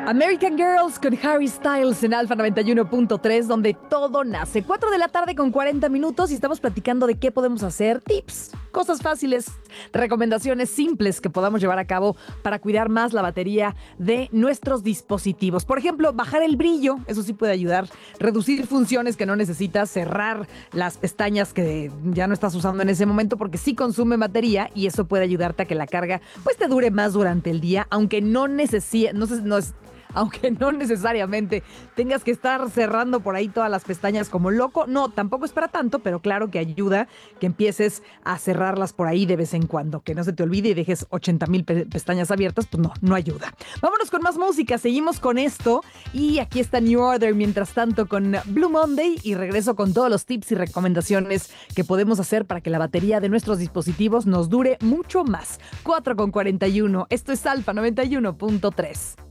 American Girls con Harry Styles en Alfa 91.3, donde todo nace. 4 de la tarde con 40 minutos y estamos platicando de qué podemos hacer. Tips, cosas fáciles, recomendaciones simples que podamos llevar a cabo para cuidar más la batería de nuestros dispositivos. Por ejemplo, bajar el brillo, eso sí puede ayudar. Reducir funciones que no necesitas, cerrar las pestañas que ya no estás usando en ese momento porque sí consume batería y eso puede ayudarte a que la carga pues te dure más durante el día, aunque aunque no necesariamente tengas que estar cerrando por ahí todas las pestañas como loco. No, tampoco es para tanto, pero claro que ayuda que empieces a cerrarlas por ahí de vez en cuando. Que no se te olvide y dejes 80,000 pestañas abiertas, pues no ayuda. Vámonos con más música, seguimos con esto. Y aquí está New Order, mientras tanto, con Blue Monday. Y regreso con todos los tips y recomendaciones que podemos hacer para que la batería de nuestros dispositivos nos dure mucho más. 4:41, esto es Alfa 91.3.